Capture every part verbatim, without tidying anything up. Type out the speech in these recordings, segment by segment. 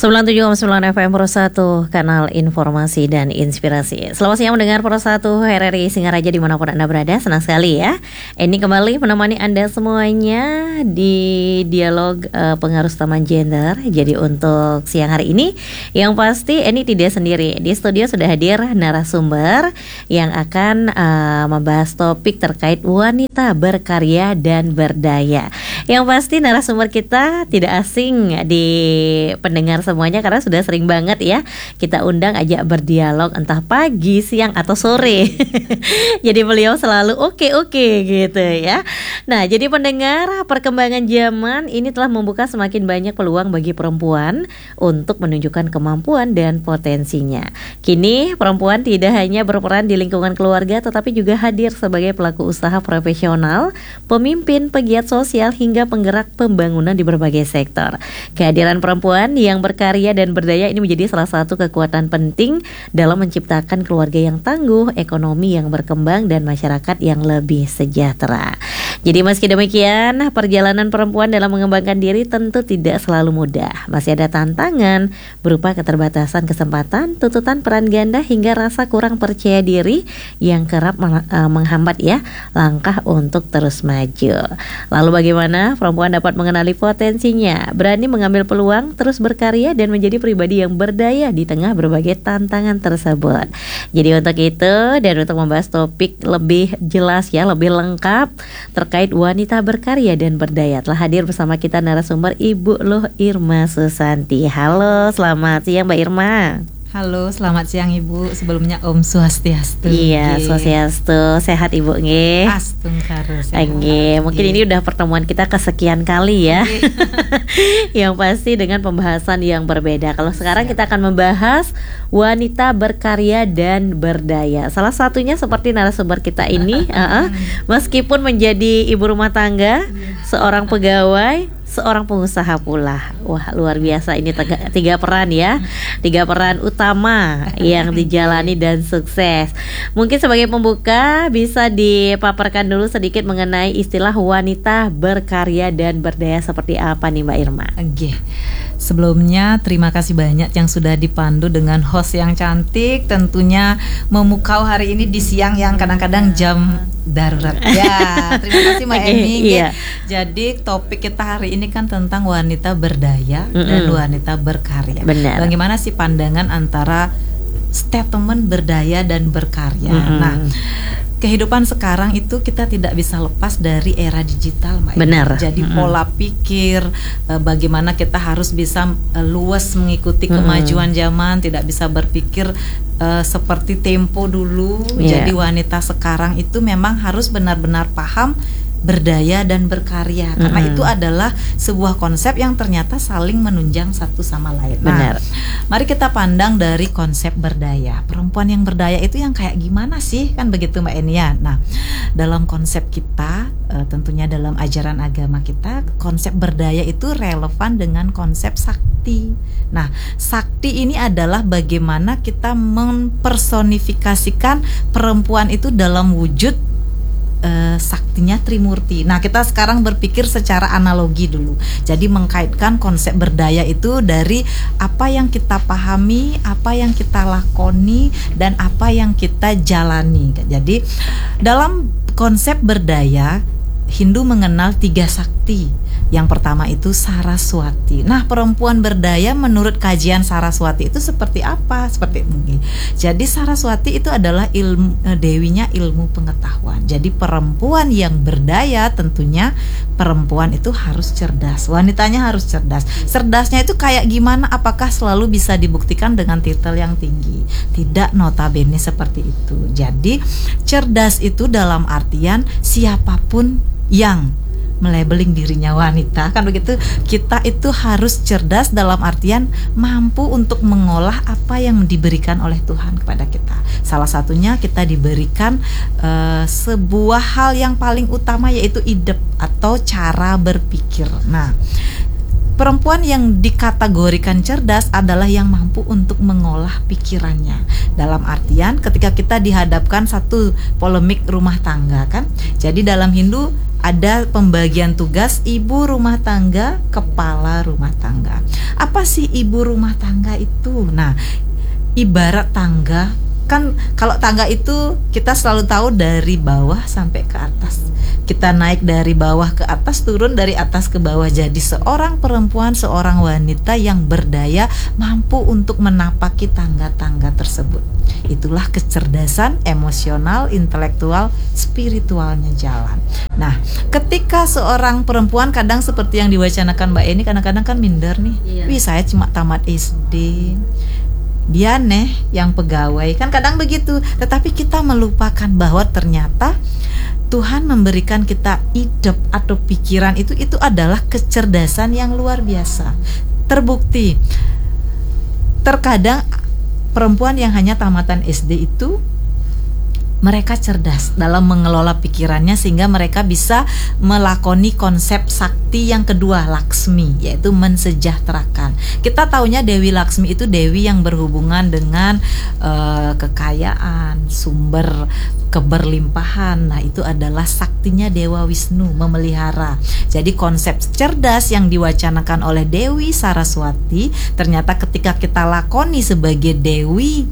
sembilan puluh tujuh koma sembilan F M Pro satu, kanal informasi dan inspirasi. Selamat siang mendengar Pro satu R R I Singaraja dimanapun Anda berada. Senang sekali ya, ini kembali menemani Anda semuanya di dialog uh, pengaruh utama gender. Jadi untuk siang hari ini, yang pasti ini tidak sendiri. Di studio sudah hadir narasumber yang akan uh, membahas topik terkait wanita berkarya dan berdaya. Yang pasti narasumber kita tidak asing di pendengar semuanya, karena sudah sering banget ya kita undang, ajak berdialog entah pagi, siang atau sore. Jadi beliau selalu oke-oke gitu ya. Nah, jadi pendengar, perkembangan zaman ini telah membuka semakin banyak peluang bagi perempuan untuk menunjukkan kemampuan dan potensinya. Kini perempuan tidak hanya berperan di lingkungan keluarga, tetapi juga hadir sebagai pelaku usaha profesional, pemimpin, pegiat sosial hingga penggerak pembangunan di berbagai sektor. Kehadiran perempuan yang berkarya dan berdaya ini menjadi salah satu kekuatan penting dalam menciptakan keluarga yang tangguh, ekonomi yang berkembang, dan masyarakat yang lebih sejahtera. Jadi meski demikian, perjalanan perempuan dalam mengembangkan diri tentu tidak selalu mudah. Masih ada tantangan berupa keterbatasan kesempatan, tuntutan peran ganda, hingga rasa kurang percaya diri yang kerap menghambat ya langkah untuk terus maju. Lalu bagaimana perempuan dapat mengenali potensinya, berani mengambil peluang, terus berkarya dan menjadi pribadi yang berdaya di tengah berbagai tantangan tersebut. Jadi untuk itu dan untuk membahas topik lebih jelas ya, lebih lengkap terkait wanita berkarya dan berdaya, telah hadir bersama kita narasumber Ibu Loh Irma Susanti. Halo, selamat siang Mbak Irma. Halo, selamat siang Ibu. Sebelumnya Om Swastiastu. Iya, Swastiastu. Sehat Ibu nggih? Astungkaro sehat. Nggih. Mungkin ini udah pertemuan kita kesekian kali ya. Yang pasti dengan pembahasan yang berbeda. Kalau sekarang kita akan membahas wanita berkarya dan berdaya. Salah satunya seperti narasumber kita ini, uh-uh, meskipun menjadi ibu rumah tangga, seorang pegawai, seorang pengusaha pula. Wah, luar biasa, ini tiga, tiga peran ya. Tiga peran utama yang dijalani dan sukses. Mungkin sebagai pembuka bisa dipaparkan dulu sedikit mengenai istilah wanita berkarya dan berdaya seperti apa nih Mbak Irma? Oke. Sebelumnya terima kasih banyak yang sudah dipandu dengan host yang cantik, tentunya memukau hari ini di siang yang kadang-kadang jam darurat. Ya, terima kasih Mbak okay, Eni. Iya. Jadi topik kita hari ini kan tentang wanita berdaya mm-hmm. dan wanita berkarya. Benar. Bagaimana sih pandangan antara statement berdaya dan berkarya? Mm-hmm. Nah, kehidupan sekarang itu kita tidak bisa lepas dari era digital, Mbak. Benar. Jadi mm-hmm. pola pikir, uh, bagaimana kita harus bisa uh, luas mengikuti mm-hmm. kemajuan zaman, tidak bisa berpikir uh, seperti tempo dulu. Yeah. Jadi wanita sekarang itu memang harus benar-benar paham berdaya dan berkarya, karena mm-hmm. itu adalah sebuah konsep yang ternyata saling menunjang satu sama lain. Nah, benar. Mari kita pandang dari konsep berdaya. Perempuan yang berdaya itu yang kayak gimana sih? Kan begitu Mbak Enia. Nah, dalam konsep kita, uh, tentunya dalam ajaran agama kita, konsep berdaya itu relevan dengan konsep sakti. Nah, sakti ini adalah bagaimana kita mempersonifikasikan perempuan itu dalam wujud Uh, saktinya Trimurti. Nah, kita sekarang berpikir secara analogi dulu. Jadi mengkaitkan konsep berdaya itu dari apa yang kita pahami, apa yang kita lakoni, dan apa yang kita jalani. Jadi dalam konsep berdaya, Hindu mengenal tiga sakti. Yang pertama itu Saraswati. Nah, perempuan berdaya menurut kajian Saraswati itu seperti apa? Seperti ini. Jadi Saraswati itu adalah ilmu, dewinya ilmu pengetahuan. Jadi perempuan yang berdaya tentunya perempuan itu harus cerdas. Wanitanya harus cerdas. Cerdasnya itu kayak gimana? Apakah selalu bisa dibuktikan dengan titel yang tinggi? Tidak, notabene seperti itu. Jadi cerdas itu dalam artian siapapun yang melabeling dirinya wanita, kan begitu, kita itu harus cerdas dalam artian mampu untuk mengolah apa yang diberikan oleh Tuhan kepada kita. Salah satunya kita diberikan uh, sebuah hal yang paling utama, yaitu ide atau cara berpikir. Nah, perempuan yang dikategorikan cerdas adalah yang mampu untuk mengolah pikirannya. Dalam artian ketika kita dihadapkan satu polemik rumah tangga, kan, jadi dalam Hindu ada pembagian tugas ibu rumah tangga, kepala rumah tangga. Apa sih ibu rumah tangga itu? Nah, ibarat tangga, kan kalau tangga itu kita selalu tahu dari bawah sampai ke atas. Kita naik dari bawah ke atas, turun dari atas ke bawah. Jadi seorang perempuan, seorang wanita yang berdaya mampu untuk menapaki tangga-tangga tersebut. Itulah kecerdasan emosional, intelektual, spiritualnya jalan. Nah, ketika seorang perempuan kadang seperti yang diwacanakan Mbak Eni, kadang-kadang kan minder nih. Iya. Wih, saya cuma tamat S D. Dia nih yang pegawai, kan kadang begitu. Tetapi kita melupakan bahwa ternyata Tuhan memberikan kita ide atau pikiran itu itu adalah kecerdasan yang luar biasa. Terbukti terkadang perempuan yang hanya tamatan S D itu mereka cerdas dalam mengelola pikirannya sehingga mereka bisa melakoni konsep sakti yang kedua, Laksmi, yaitu mensejahterakan. Kita taunya Dewi Laksmi itu dewi yang berhubungan dengan uh, kekayaan, sumber keberlimpahan. Nah, itu adalah saktinya Dewa Wisnu, memelihara. Jadi konsep cerdas yang diwacanakan oleh Dewi Saraswati ternyata ketika kita lakoni sebagai Dewi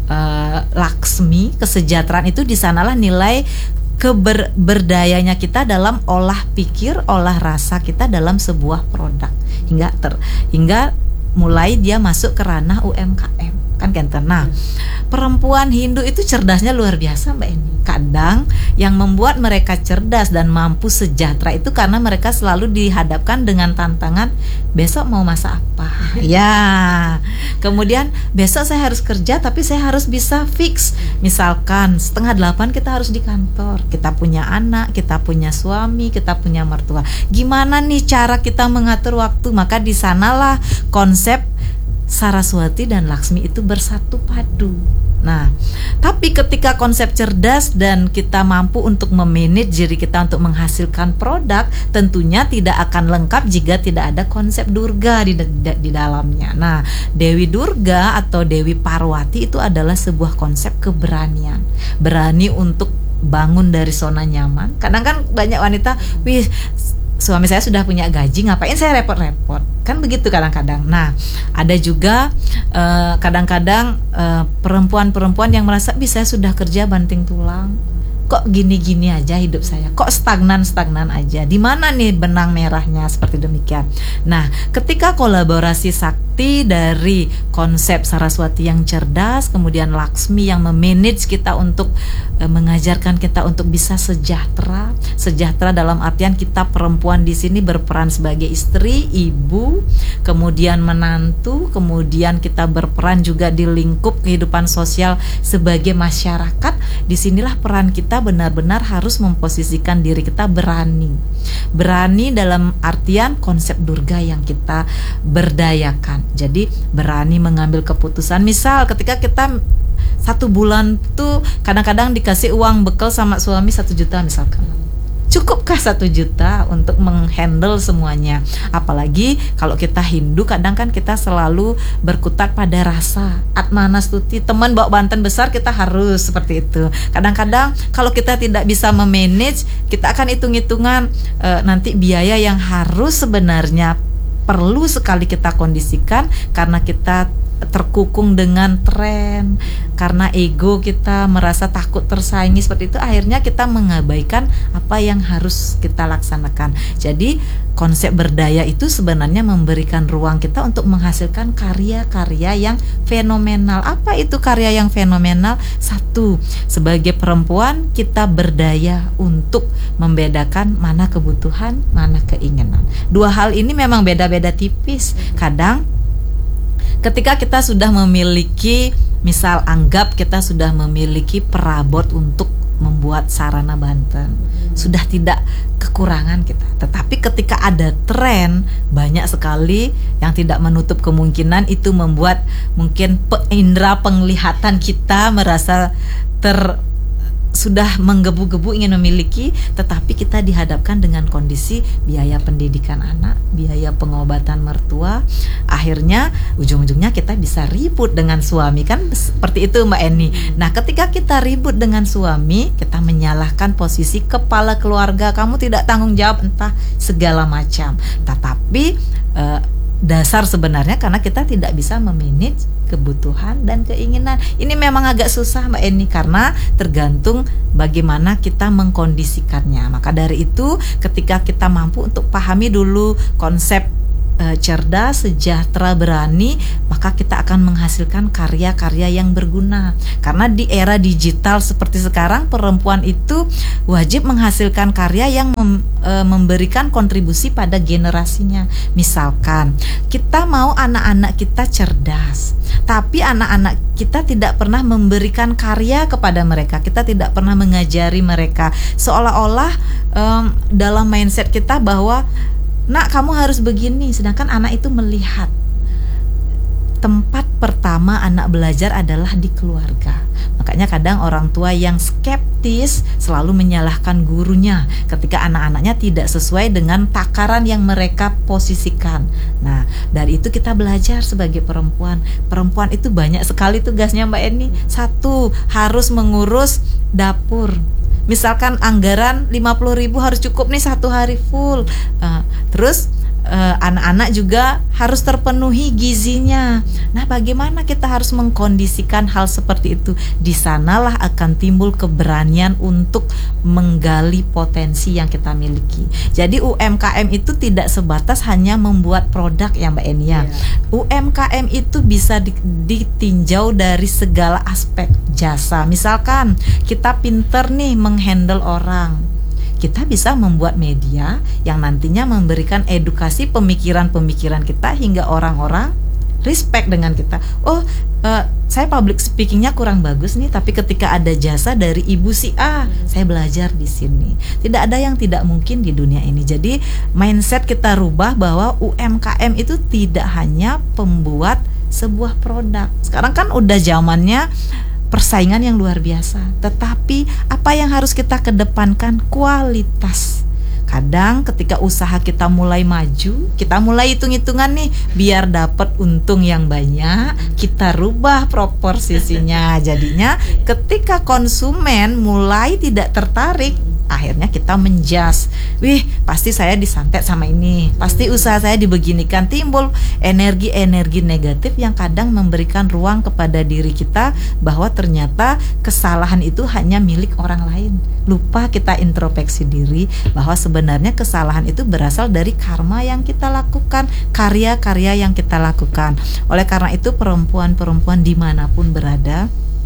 uh, Laksmi, kesejahteraan itu di sanalah nilai keberdayanya kita dalam olah pikir, olah rasa kita dalam sebuah produk hingga ter hingga mulai dia masuk ke ranah U M K M. Kan kan nah, perempuan Hindu itu cerdasnya luar biasa Mbak Eni. Kadang yang membuat mereka cerdas dan mampu sejahtera itu karena mereka selalu dihadapkan dengan tantangan, besok mau masak apa? Ya. Kemudian besok saya harus kerja tapi saya harus bisa fix. Misalkan setengah delapan kita harus di kantor. Kita punya anak, kita punya suami, kita punya mertua. Gimana nih cara kita mengatur waktu? Maka di sanalah konsep Saraswati dan Laksmi itu bersatu padu. Nah, tapi ketika konsep cerdas dan kita mampu untuk memanage diri kita untuk menghasilkan produk, tentunya tidak akan lengkap jika tidak ada konsep Durga di, di, di dalamnya. Nah, Dewi Durga atau Dewi Parwati itu adalah sebuah konsep keberanian. Berani untuk bangun dari zona nyaman. Kadang kan banyak wanita, wih, suami saya sudah punya gaji, ngapain saya repot-repot? Kan begitu kadang-kadang. Nah, ada juga uh, kadang-kadang uh, perempuan-perempuan yang merasa, bisa saya sudah kerja banting tulang, kok gini-gini aja hidup saya, kok stagnan-stagnan aja, di mana nih benang merahnya, seperti demikian. Nah, ketika kolaborasi sakti dari konsep Saraswati yang cerdas, kemudian Laksmi yang memanage kita untuk e, mengajarkan kita untuk bisa sejahtera, sejahtera dalam artian kita perempuan di sini berperan sebagai istri, ibu, kemudian menantu, kemudian kita berperan juga di lingkup kehidupan sosial sebagai masyarakat. Disinilah peran kita benar-benar harus memposisikan diri kita berani. Berani dalam artian konsep Durga yang kita berdayakan. Jadi berani mengambil keputusan. Misal ketika kita satu bulan tuh kadang-kadang dikasih uang bekal sama suami satu juta misalkan. Cukupkah satu juta untuk menghandle semuanya? Apalagi kalau kita Hindu, kadang kan kita selalu berkutat pada rasa. Atmanastuti, teman bawa banten besar kita harus seperti itu. Kadang-kadang kalau kita tidak bisa memanage, kita akan hitung-hitungan e, nanti biaya yang harus sebenarnya perlu sekali kita kondisikan karena kita terkukung dengan tren, karena ego kita merasa takut tersaingi seperti itu, akhirnya kita mengabaikan apa yang harus kita laksanakan. Jadi konsep berdaya itu sebenarnya memberikan ruang kita untuk menghasilkan karya-karya yang fenomenal. Apa itu karya yang fenomenal? Satu, sebagai perempuan kita berdaya untuk membedakan mana kebutuhan, mana keinginan. Dua hal ini memang beda-beda tipis. Kadang ketika kita sudah memiliki, misal anggap kita sudah memiliki perabot untuk membuat sarana banten, sudah tidak kekurangan kita. Tetapi ketika ada tren, banyak sekali yang tidak menutup kemungkinan itu membuat mungkin indera penglihatan kita merasa ter sudah menggebu-gebu ingin memiliki, tetapi kita dihadapkan dengan kondisi biaya pendidikan anak, biaya pengobatan mertua, akhirnya ujung-ujungnya kita bisa ribut dengan suami, kan seperti itu Mbak Eni. Nah, ketika kita ribut dengan suami, kita menyalahkan posisi kepala keluarga, kamu tidak tanggung jawab entah segala macam. Tetapi eh, dasar sebenarnya karena kita tidak bisa memanage kebutuhan dan keinginan. Ini memang agak susah Mbak Eni karena tergantung bagaimana kita mengkondisikannya. Maka dari itu ketika kita mampu untuk pahami dulu konsep e, cerdas, sejahtera, berani, maka kita akan menghasilkan karya-karya yang berguna. Karena di era digital seperti sekarang, perempuan itu wajib menghasilkan karya yang mem, e, memberikan kontribusi pada generasinya. Misalkan kita mau anak-anak kita cerdas, tapi anak-anak kita tidak pernah memberikan karya kepada mereka, kita tidak pernah mengajari mereka, seolah-olah um, dalam mindset kita bahwa nak kamu harus begini, sedangkan anak itu melihat tempat pertama anak belajar adalah di keluarga. Makanya kadang orang tua yang skeptis selalu menyalahkan gurunya ketika anak-anaknya tidak sesuai dengan takaran yang mereka posisikan. Nah, dari itu kita belajar sebagai perempuan. Perempuan itu banyak sekali tugasnya Mbak Eni. Satu, harus mengurus dapur. Misalkan anggaran lima puluh ribu harus cukup nih satu hari full. uh, Terus Uh, anak-anak juga harus terpenuhi gizinya. Nah, bagaimana kita harus mengkondisikan hal seperti itu? Di sanalah akan timbul keberanian untuk menggali potensi yang kita miliki. Jadi U M K M itu tidak sebatas hanya membuat produk ya Mbak Enia. Yeah. U M K M itu bisa ditinjau dari segala aspek jasa. Misalkan kita pinter nih menghandle orang, kita bisa membuat media yang nantinya memberikan edukasi pemikiran-pemikiran kita hingga orang-orang respect dengan kita. Oh, uh, saya public speakingnya kurang bagus nih, tapi ketika ada jasa dari Ibu si A, saya belajar di sini. Tidak ada yang tidak mungkin di dunia ini. Jadi mindset kita rubah bahwa U M K M itu tidak hanya pembuat sebuah produk. Sekarang kan udah zamannya persaingan yang luar biasa, tetapi apa yang harus kita kedepankan? Kualitas. Kadang ketika usaha kita mulai maju, kita mulai hitung-hitungan nih biar dapat untung yang banyak, kita rubah proporsinya. Jadinya ketika konsumen mulai tidak tertarik, akhirnya kita menjas, wih pasti saya disantet sama ini, pasti usaha saya dibeginikan. Timbul energi-energi negatif yang kadang memberikan ruang kepada diri kita bahwa ternyata kesalahan itu hanya milik orang lain. Lupa kita introspeksi diri bahwa sebenarnya kesalahan itu berasal dari karma yang kita lakukan, karya-karya yang kita lakukan. Oleh karena itu perempuan-perempuan dimanapun berada,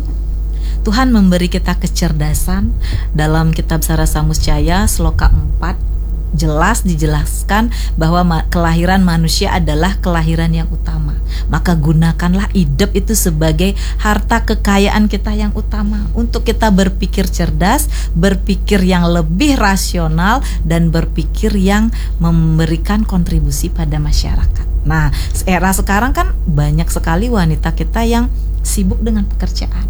Tuhan memberi kita kecerdasan. Dalam kitab Sarasa Muscaya Sloka empat jelas dijelaskan bahwa ma- kelahiran manusia adalah kelahiran yang utama. Maka gunakanlah hidup itu sebagai harta kekayaan kita yang utama, untuk kita berpikir cerdas, berpikir yang lebih rasional, dan berpikir yang memberikan kontribusi pada masyarakat. Nah, era sekarang kan banyak sekali wanita kita yang sibuk dengan pekerjaan.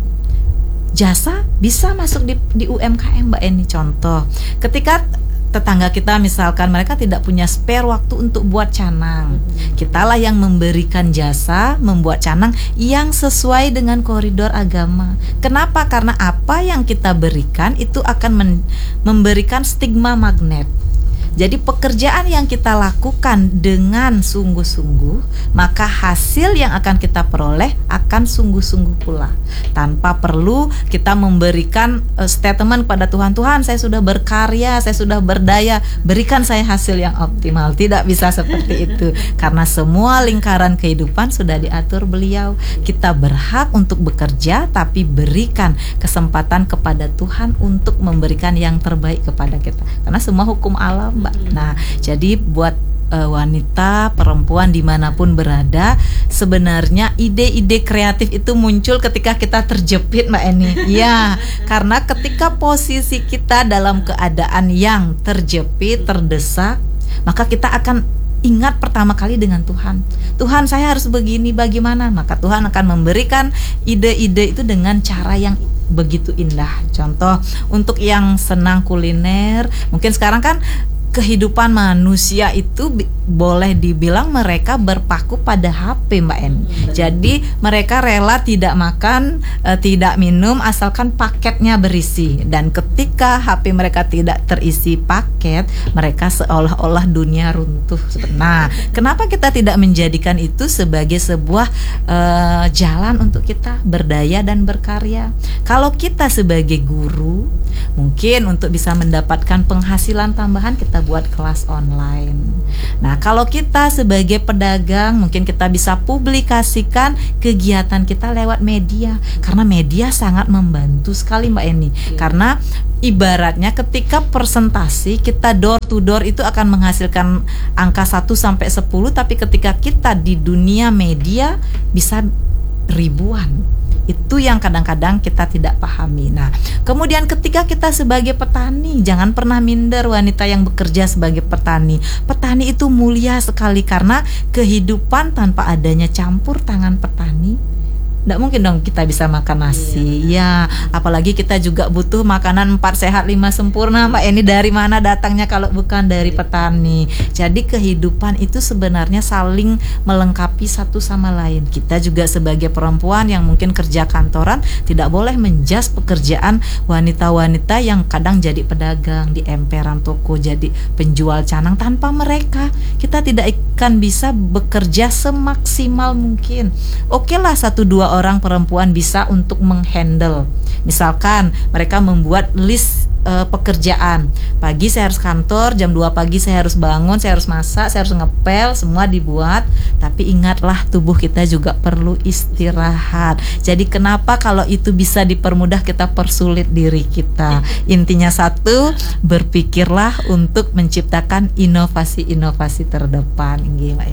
Jasa bisa masuk di, di U M K M Mbak Eni. Contoh, ketika tetangga kita misalkan mereka tidak punya spare waktu untuk buat canang, kitalah yang memberikan jasa membuat canang yang sesuai dengan koridor agama. Kenapa? Karena apa yang kita berikan itu akan men- memberikan stigma magnet. Jadi pekerjaan yang kita lakukan dengan sungguh-sungguh, maka hasil yang akan kita peroleh akan sungguh-sungguh pula. Tanpa perlu kita memberikan uh, statement pada Tuhan, Tuhan saya sudah berkarya, saya sudah berdaya, berikan saya hasil yang optimal. Tidak bisa seperti itu. Karena semua lingkaran kehidupan sudah diatur Beliau. Kita berhak untuk bekerja, tapi berikan kesempatan kepada Tuhan untuk memberikan yang terbaik kepada kita. Karena semua hukum alam, Mbak. Nah, jadi buat uh, wanita, perempuan dimanapun berada, sebenarnya ide-ide kreatif itu muncul ketika kita terjepit, Mbak Eni. Ya, karena ketika posisi kita dalam keadaan yang terjepit, terdesak, maka kita akan ingat pertama kali dengan Tuhan. Tuhan, saya harus begini, bagaimana? Maka Tuhan akan memberikan ide-ide itu dengan cara yang begitu indah. Contoh untuk yang senang kuliner, mungkin sekarang kan kehidupan manusia itu bi- boleh dibilang mereka berpaku pada H P, Mbak Eni. Hmm, Jadi mereka rela tidak makan, e, tidak minum asalkan paketnya berisi. Dan ketika H P mereka tidak terisi paket, mereka seolah-olah dunia runtuh. Nah, kenapa kita tidak menjadikan itu sebagai sebuah e, jalan untuk kita berdaya dan berkarya? Kalau kita sebagai guru, mungkin untuk bisa mendapatkan penghasilan tambahan kita buat kelas online. Nah, kalau kita sebagai pedagang, mungkin kita bisa publikasikan kegiatan kita lewat media, karena media sangat membantu sekali, Mbak Eni. Yeah. Karena ibaratnya ketika presentasi kita door to door itu akan menghasilkan angka satu sampai sepuluh, tapi ketika kita di dunia media bisa ribuan. Itu yang kadang-kadang kita tidak pahami. Nah, kemudian ketika kita sebagai petani, jangan pernah minder wanita yang bekerja sebagai petani. Petani itu mulia sekali karena kehidupan tanpa adanya campur tangan petani, tidak mungkin dong kita bisa makan nasi. Iya. Ya, apalagi kita juga butuh makanan empat sehat lima sempurna, Mbak Eni. Dari mana datangnya kalau bukan dari petani? Jadi kehidupan itu sebenarnya saling melengkapi satu sama lain. Kita juga sebagai perempuan yang mungkin kerja kantoran tidak boleh menjas pekerjaan wanita-wanita yang kadang jadi pedagang di emperan toko, jadi penjual canang. Tanpa mereka kita tidak akan bisa bekerja semaksimal mungkin. Oke lah, satu dua orang perempuan bisa untuk menghandle. Misalkan mereka membuat list uh, pekerjaan. Pagi saya harus kantor, jam dua pagi saya harus bangun, saya harus masak, saya harus ngepel, semua dibuat. Tapi ingatlah, tubuh kita juga perlu istirahat. Jadi kenapa kalau itu bisa dipermudah, kita persulit diri kita? Intinya satu, berpikirlah untuk menciptakan inovasi-inovasi terdepan.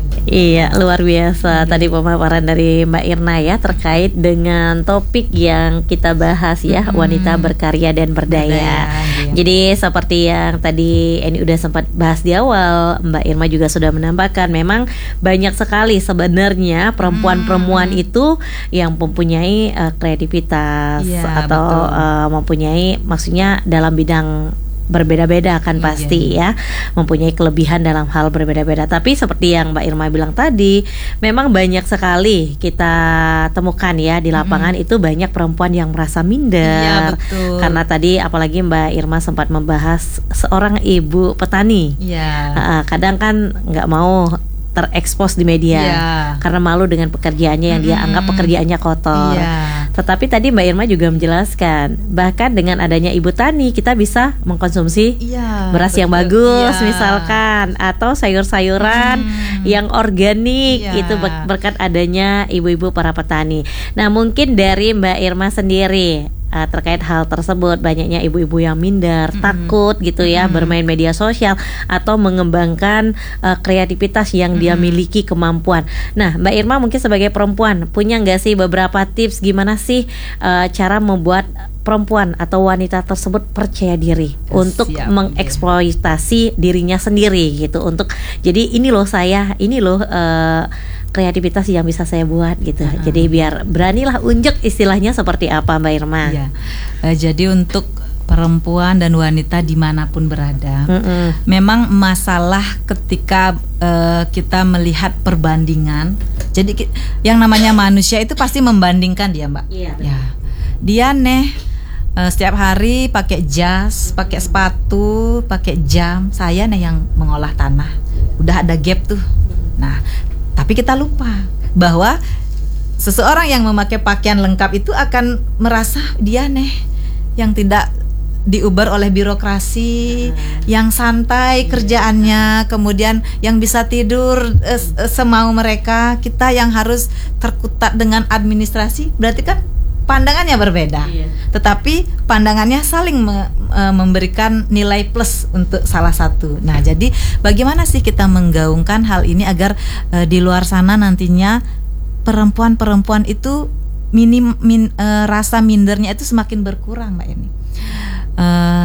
Iya, luar biasa. Tadi pemaparan dari Mbak Irna ya terkait dengan topik yang kita bahas ya, hmm. wanita berkarya dan berdaya. berdaya iya. Jadi seperti yang tadi Eni udah sempat bahas di awal, Mbak Irma juga sudah menambahkan, memang banyak sekali sebenarnya perempuan-perempuan hmm. itu yang mempunyai uh, kreativitas ya, atau uh, mempunyai, maksudnya dalam bidang berbeda-beda kan, iya, pasti ya, mempunyai kelebihan dalam hal berbeda-beda. Tapi seperti yang Mbak Irma bilang tadi, memang banyak sekali kita temukan ya di lapangan, mm-hmm. itu banyak perempuan yang merasa minder. Iya, betul. Karena tadi apalagi Mbak Irma sempat membahas seorang ibu petani. Iya. Uh, kadang kan nggak mau terekspos di media yeah. karena malu dengan pekerjaannya yang mm-hmm. dia anggap pekerjaannya kotor. Yeah. Tetapi tadi Mbak Irma juga menjelaskan, bahkan dengan adanya ibu tani kita bisa mengkonsumsi yeah, beras betul. yang bagus yeah. misalkan, atau sayur-sayuran mm. yang organik yeah. itu berkat adanya ibu-ibu para petani. Nah, mungkin dari Mbak Irma sendiri Uh, terkait hal tersebut, banyaknya ibu-ibu yang minder, mm-hmm. takut gitu ya, mm-hmm. bermain media sosial atau mengembangkan uh, kreativitas yang mm-hmm. dia miliki kemampuan. Nah, Mbak Irma mungkin sebagai perempuan punya nggak sih beberapa tips gimana sih uh, cara membuat perempuan atau wanita tersebut percaya diri ya, untuk siap, mengeksploitasi ya. dirinya sendiri gitu, untuk jadi ini loh saya, ini loh uh, kreativitas yang bisa saya buat gitu. Uh-huh. Jadi biar beranilah unjuk, istilahnya seperti apa Mbak Irma? Ya. Uh, jadi untuk perempuan dan wanita dimanapun berada, uh-uh. memang masalah ketika uh, kita melihat perbandingan. Jadi ki- yang namanya manusia itu pasti membandingkan dia, Mbak. Iya. Ya. Dia nih uh, setiap hari pakai jas, pakai sepatu, pakai jam. Saya nih yang mengolah tanah. Udah ada gap tuh. Nah, tapi kita lupa bahwa seseorang yang memakai pakaian lengkap itu akan merasa dia nih yang tidak diuber oleh birokrasi, hmm. yang santai kerjaannya, kemudian yang bisa tidur eh, semau mereka. Kita yang harus terkutat dengan administrasi, berarti kan pandangannya berbeda. Iya. Tetapi pandangannya saling me, e, memberikan nilai plus untuk salah satu. Nah, jadi bagaimana sih kita menggaungkan hal ini agar e, di luar sana nantinya perempuan-perempuan itu minim min, e, rasa mindernya itu semakin berkurang, Mbak Eni. E,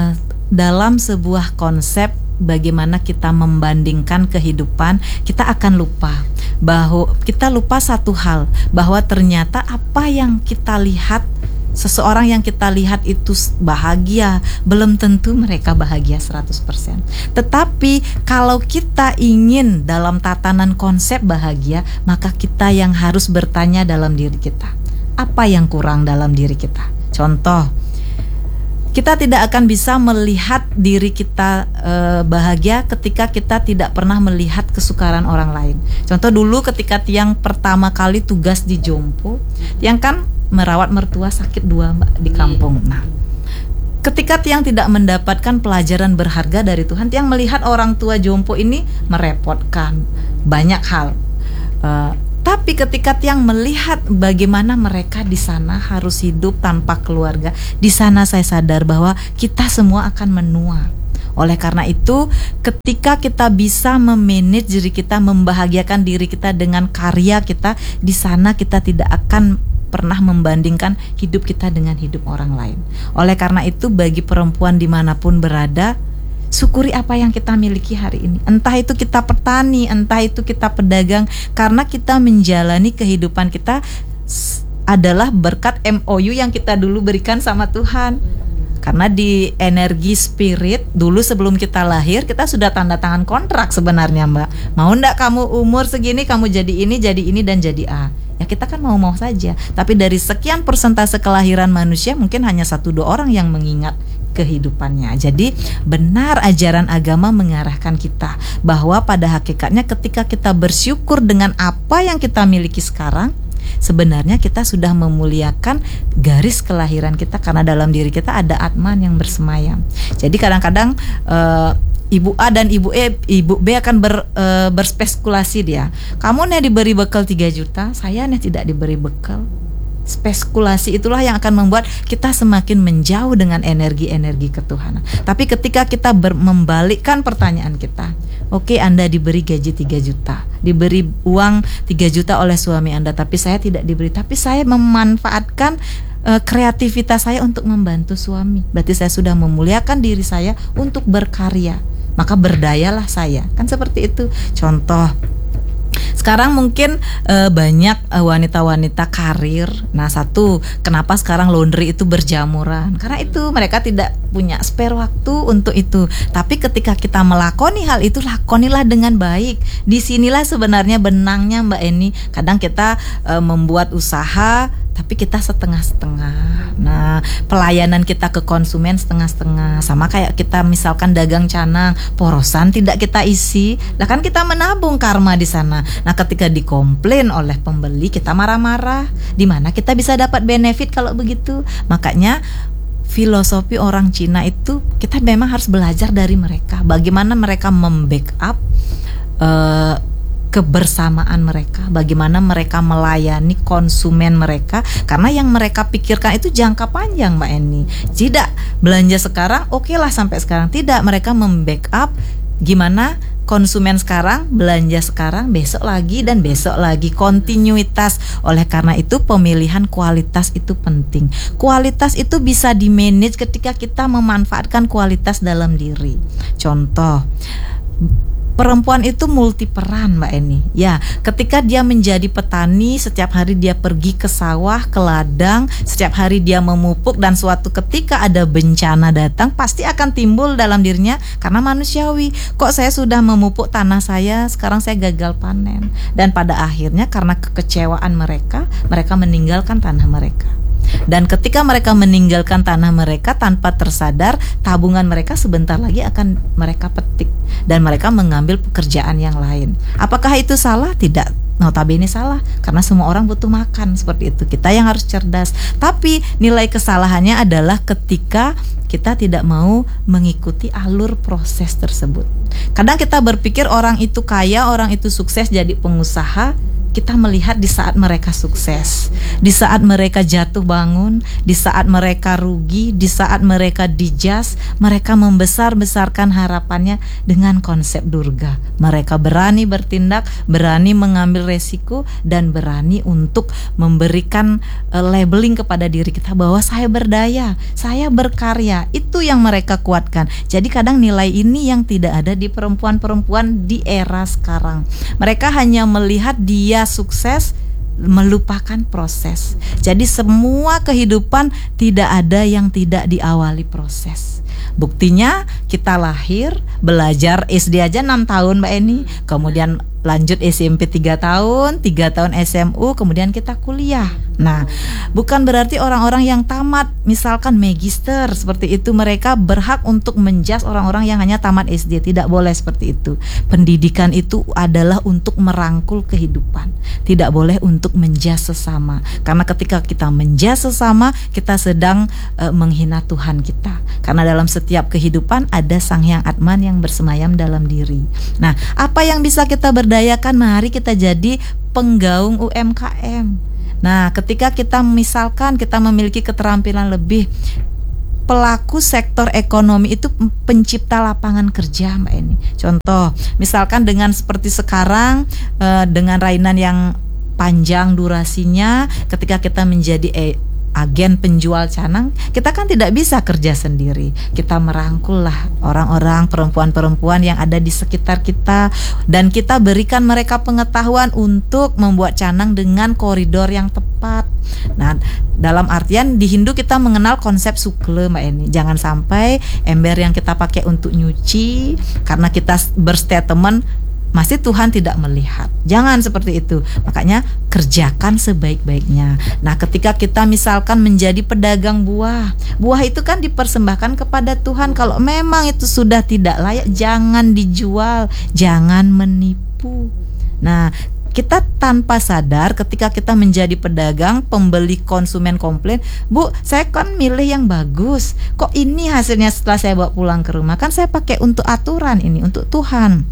dalam sebuah konsep bagaimana kita membandingkan kehidupan, kita akan lupa bahwa kita lupa satu hal, bahwa ternyata apa yang kita lihat Seseorang yang kita lihat itu bahagia, belum tentu mereka bahagia seratus persen. Tetapi kalau kita ingin dalam tatanan konsep bahagia, maka kita yang harus bertanya dalam diri kita, apa yang kurang dalam diri kita? Contoh, kita tidak akan bisa melihat diri kita e, bahagia ketika kita tidak pernah melihat kesukaran orang lain. Contoh dulu ketika Tiang pertama kali tugas di Jompo, Tiang kan merawat mertua sakit dua mbak di kampung. Nah, ketika Tiang tidak mendapatkan pelajaran berharga dari Tuhan, Tiang melihat orang tua Jompo ini merepotkan banyak hal. Uh, tapi ketika Tiang melihat bagaimana mereka di sana harus hidup tanpa keluarga, di sana saya sadar bahwa kita semua akan menua. Oleh karena itu, ketika kita bisa memanage diri kita, membahagiakan diri kita dengan karya kita, di sana kita tidak akan pernah membandingkan hidup kita dengan hidup orang lain. Oleh karena itu, bagi perempuan dimanapun berada, syukuri apa yang kita miliki hari ini. Entah itu kita petani, entah itu kita pedagang, karena kita menjalani kehidupan kita adalah berkat M O U yang kita dulu berikan sama Tuhan. Karena di energi spirit, dulu sebelum kita lahir, kita sudah tanda tangan kontrak sebenarnya mbak. Mau ndak kamu umur segini, kamu jadi ini, jadi ini, dan jadi A. Ya kita kan mau-mau saja. Tapi dari sekian persentase kelahiran manusia, mungkin hanya satu dua orang yang mengingat kehidupannya. Jadi benar ajaran agama mengarahkan kita bahwa pada hakikatnya ketika kita bersyukur dengan apa yang kita miliki sekarang, sebenarnya kita sudah memuliakan garis kelahiran kita, karena dalam diri kita ada Atman yang bersemayam. Jadi kadang-kadang uh, Ibu A dan Ibu E, Ibu B akan ber, uh, berspekulasi dia. Kamu nih diberi bekal tiga juta, saya nih tidak diberi bekal. Spekulasi itulah yang akan membuat kita semakin menjauh dengan energi-energi ketuhanan. Tapi ketika kita ber- membalikkan pertanyaan kita, oke, Anda diberi gaji tiga juta, diberi uang tiga juta oleh suami Anda, tapi saya tidak diberi, tapi saya memanfaatkan uh, kreativitas saya untuk membantu suami. Berarti saya sudah memuliakan diri saya untuk berkarya, maka berdayalah saya. Kan seperti itu. Contoh, sekarang mungkin e, banyak e, wanita-wanita karir. Nah, satu, kenapa sekarang laundry itu berjamuran? Karena itu mereka tidak punya spare waktu untuk itu. Tapi ketika kita melakoni hal itu, lakonilah dengan baik. Disinilah sebenarnya benangnya Mbak Eni. Kadang kita e, membuat usaha, tapi kita setengah-setengah. Nah, pelayanan kita ke konsumen setengah-setengah. Sama kayak kita misalkan dagang canang, porosan tidak kita isi. Lah kan kita menabung karma di sana. Nah, ketika dikomplain oleh pembeli, kita marah-marah. Di mana kita bisa dapat benefit kalau begitu? Makanya filosofi orang Cina itu kita memang harus belajar dari mereka. Bagaimana mereka membackup uh, kebersamaan mereka, bagaimana mereka melayani konsumen mereka, karena yang mereka pikirkan itu jangka panjang Mbak Eni. Tidak belanja sekarang, oke okay lah sampai sekarang. Tidak, mereka membackup gimana konsumen sekarang belanja sekarang, besok lagi dan besok lagi, kontinuitas. Oleh karena itu pemilihan kualitas itu penting. Kualitas itu bisa di-manage ketika kita memanfaatkan kualitas dalam diri. Contoh, perempuan itu multi peran Mbak Eni. Ya, ketika dia menjadi petani, setiap hari dia pergi ke sawah, ke ladang, setiap hari dia memupuk, dan suatu ketika ada bencana datang, pasti akan timbul dalam dirinya karena manusiawi. Kok saya sudah memupuk tanah saya, sekarang saya gagal panen. Dan pada akhirnya karena kekecewaan mereka, mereka meninggalkan tanah mereka. Dan ketika mereka meninggalkan tanah mereka tanpa tersadar, tabungan mereka sebentar lagi akan mereka petik dan mereka mengambil pekerjaan yang lain. Apakah itu salah? Tidak. Notabene salah, karena semua orang butuh makan. Seperti itu, kita yang harus cerdas. Tapi nilai kesalahannya adalah ketika kita tidak mau mengikuti alur proses tersebut. Kadang kita berpikir orang itu kaya, orang itu sukses jadi pengusaha. Kita melihat di saat mereka sukses, di saat mereka jatuh bangun, di saat mereka rugi, di saat mereka dijas, mereka membesar-besarkan harapannya dengan konsep Durga. Mereka berani bertindak, berani mengambil resiko, dan berani untuk memberikan uh, labeling kepada diri kita bahwa saya berdaya, saya berkarya. Itu yang mereka kuatkan. Jadi kadang nilai ini yang tidak ada di perempuan-perempuan di era sekarang. Mereka hanya melihat dia sukses, melupakan proses. Jadi semua kehidupan tidak ada yang tidak diawali proses. Buktinya kita lahir, belajar S D aja enam tahun Mbak Eni, kemudian lanjut S M P tiga tahun, tiga tahun S M U, kemudian kita kuliah. Nah, bukan berarti orang-orang yang tamat misalkan magister seperti itu mereka berhak untuk menjas orang-orang yang hanya tamat S D. Tidak boleh seperti itu. Pendidikan itu adalah untuk merangkul kehidupan, tidak boleh untuk menjas sesama. Karena ketika kita menjas sesama, kita sedang uh, menghina Tuhan kita. Karena dalam setiap kehidupan ada Sang Hyang Atman yang bersemayam dalam diri. Nah, apa yang bisa kita berdayakan? Mari kita jadi penggaung U M K M. Nah, ketika kita misalkan kita memiliki keterampilan lebih, pelaku sektor ekonomi itu pencipta lapangan kerja Mbak Eni. Contoh, misalkan dengan seperti sekarang eh, dengan rainan yang panjang durasinya, ketika kita menjadi eh, agen penjual canang, kita kan tidak bisa kerja sendiri. Kita merangkul lah orang-orang, perempuan-perempuan yang ada di sekitar kita, dan kita berikan mereka pengetahuan untuk membuat canang dengan koridor yang tepat. Nah, dalam artian di Hindu kita mengenal konsep sukle Mbak Eni. Jangan sampai ember yang kita pakai untuk nyuci karena kita berstatement masih Tuhan tidak melihat. Jangan seperti itu. Makanya kerjakan sebaik-baiknya. Nah, ketika kita misalkan menjadi pedagang buah, buah itu kan dipersembahkan kepada Tuhan. Kalau memang itu sudah tidak layak, jangan dijual, jangan menipu. Nah, kita tanpa sadar ketika kita menjadi pedagang, pembeli konsumen komplain, "Bu, saya kan milih yang bagus. Kok ini hasilnya setelah saya bawa pulang ke rumah? Kan saya pakai untuk aturan ini, untuk Tuhan."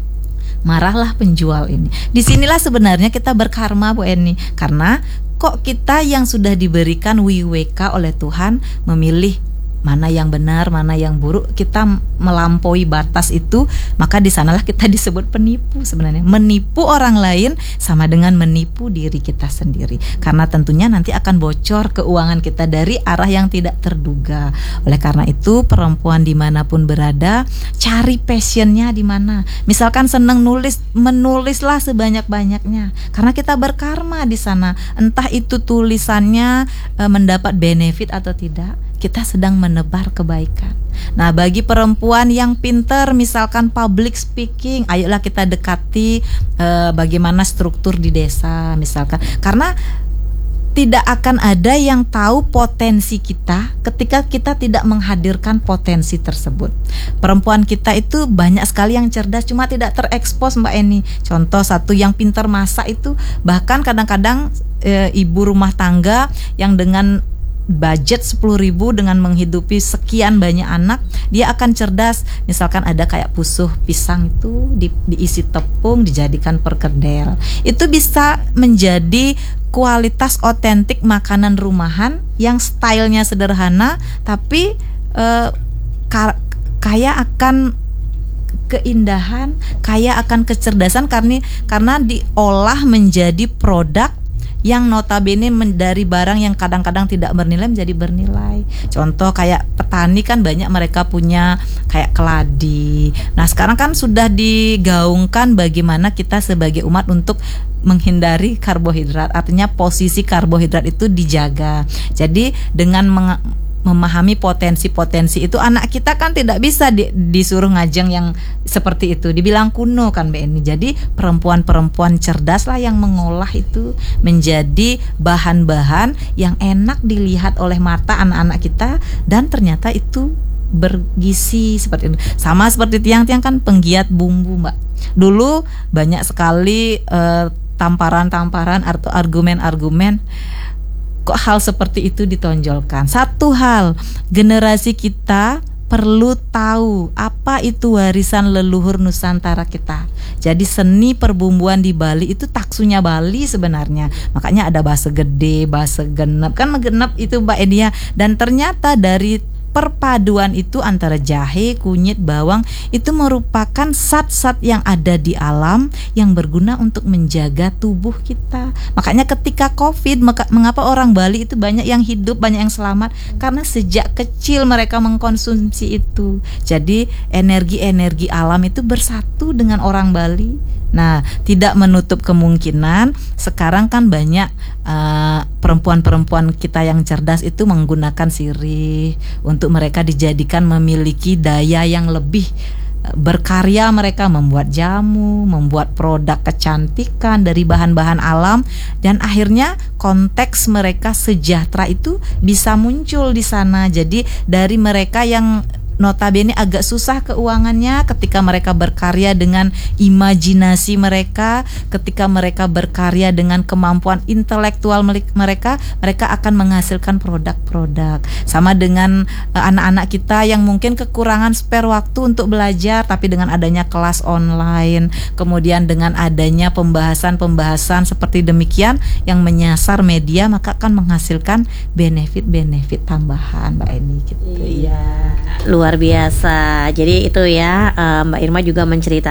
Marahlah penjual ini. Disinilah sebenarnya kita berkarma Bu Eni, karena kok kita yang sudah diberikan wiweka oleh Tuhan memilih mana yang benar, mana yang buruk, kita melampaui batas itu, maka di sanalah kita disebut penipu sebenarnya. Menipu orang lain sama dengan menipu diri kita sendiri, karena tentunya nanti akan bocor keuangan kita dari arah yang tidak terduga. Oleh karena itu, perempuan dimanapun berada, cari passionnya di mana. Misalkan senang nulis, menulislah sebanyak-banyaknya, karena kita berkarma di sana. Entah itu tulisannya e, mendapat benefit atau tidak, kita sedang menebar kebaikan. Nah, bagi perempuan yang pinter, misalkan public speaking, ayolah kita dekati eh, bagaimana struktur di desa misalkan. Karena tidak akan ada yang tahu potensi kita ketika kita tidak menghadirkan potensi tersebut. Perempuan kita itu banyak sekali yang cerdas, cuma tidak terekspos Mbak Eni. Contoh satu yang pintar masak itu, bahkan kadang-kadang e, ibu rumah tangga yang dengan budget sepuluh ribu dengan menghidupi sekian banyak anak, dia akan cerdas. Misalkan ada kayak pusuh pisang itu di, diisi tepung, dijadikan perkedel. Itu bisa menjadi kualitas otentik makanan rumahan yang stylenya sederhana, tapi eh, ka- kaya akan keindahan, kaya akan kecerdasan, karena karena diolah menjadi produk yang notabene dari barang yang kadang-kadang tidak bernilai menjadi bernilai. Contoh kayak petani kan banyak mereka punya kayak keladi. Nah, sekarang kan sudah digaungkan bagaimana kita sebagai umat untuk menghindari karbohidrat. Artinya posisi karbohidrat itu dijaga. Jadi dengan meng- memahami potensi-potensi itu, anak kita kan tidak bisa di, disuruh ngajeng yang seperti itu, dibilang kuno kan Mbak Eni. Jadi perempuan-perempuan cerdas lah yang mengolah itu menjadi bahan-bahan yang enak dilihat oleh mata anak-anak kita, dan ternyata itu bergizi seperti itu. Sama seperti tiang-tiang kan penggiat bumbu Mbak. Dulu banyak sekali eh, tamparan-tamparan atau argumen-argumen, kok hal seperti itu ditonjolkan. Satu hal, generasi kita perlu tahu apa itu warisan leluhur Nusantara kita. Jadi seni perbumbuan di Bali itu taksunya Bali sebenarnya. Makanya ada base gede, base genep. Kan genep itu Mbak Edia. Dan ternyata dari perpaduan itu antara jahe, kunyit, bawang itu merupakan zat-zat yang ada di alam yang berguna untuk menjaga tubuh kita. Makanya ketika Covid, mengapa orang Bali itu banyak yang hidup, banyak yang selamat? Karena sejak kecil mereka mengkonsumsi itu. Jadi energi-energi alam itu bersatu dengan orang Bali. Nah, tidak menutup kemungkinan sekarang kan banyak uh, perempuan-perempuan kita yang cerdas itu menggunakan sirih untuk mereka dijadikan memiliki daya yang lebih berkarya. Mereka membuat jamu, membuat produk kecantikan dari bahan-bahan alam, dan akhirnya konteks mereka sejahtera itu bisa muncul di sana. Jadi dari mereka yang notabene agak susah keuangannya, ketika mereka berkarya dengan imajinasi mereka, ketika mereka berkarya dengan kemampuan intelektual mereka, mereka akan menghasilkan produk-produk. Sama dengan uh, anak-anak kita yang mungkin kekurangan spare waktu untuk belajar, tapi dengan adanya kelas online, kemudian dengan adanya pembahasan-pembahasan seperti demikian yang menyasar media, maka akan menghasilkan benefit-benefit tambahan, Mbak Eni gitu. Iya, luar biasa. Jadi itu ya, Mbak Irma juga menceritakan